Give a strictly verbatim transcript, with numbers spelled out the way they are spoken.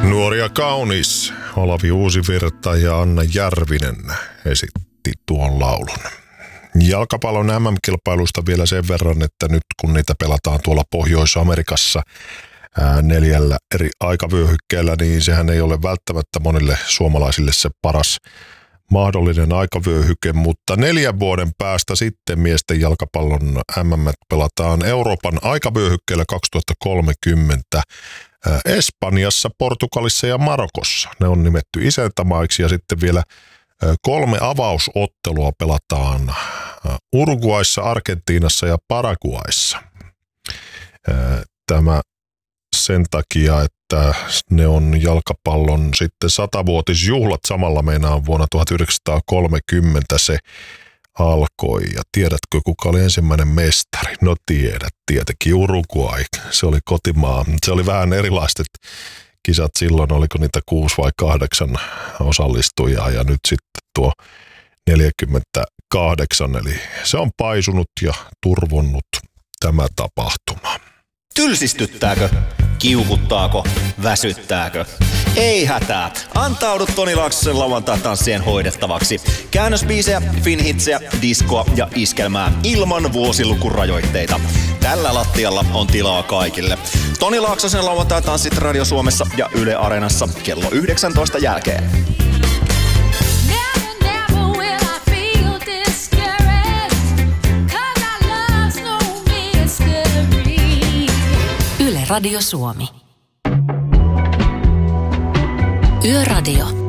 Nuori ja kaunis, Olavi Uusivirta ja Anna Järvinen esitti tuon laulun. Jalkapallon M M-kilpailusta vielä sen verran, että nyt kun niitä pelataan tuolla Pohjois-Amerikassa ää, neljällä eri aikavyöhykkeellä, niin sehän ei ole välttämättä monille suomalaisille se paras mahdollinen aikavyöhyke, mutta neljän vuoden päästä sitten miesten jalkapallon M M pelataan Euroopan aikavyöhykkeellä kaksituhattakolmekymmentä Espanjassa, Portugalissa ja Marokossa. Ne on nimetty isäntämaiksi ja sitten vielä kolme avausottelua pelataan Uruguayssa, Argentiinassa ja Paraguayssa. Tämä sen takia, että ne on jalkapallon sitten satavuotisjuhlat samalla meinaan vuonna tuhatyhdeksänsataakolmekymmentä se alkoi. Ja tiedätkö, kuka oli ensimmäinen mestari? No tiedät, tietenkin Uruguay. Se oli kotimaa. Se oli vähän erilaiset kisat silloin, oliko niitä kuusi vai kahdeksan osallistujaa ja nyt sitten tuo neljäkymmentäkahdeksan. Eli se on paisunut ja turvonnut tämä tapahtuma. Tylsistyttääkö? Kiukuttaako? Väsyttääkö? Ei hätää. Antaudu Toni Laaksosen lauantai-tanssien hoidettavaksi. Käännösbiisejä, finhitsejä, diskoa ja iskelmää ilman vuosilukurajoitteita. Tällä lattialla on tilaa kaikille. Toni Laaksosen lauantai-tanssit Radio Suomessa ja Yle Areenassa kello yhdeksäntoista jälkeen. Yle Radio Suomi. Yöradio.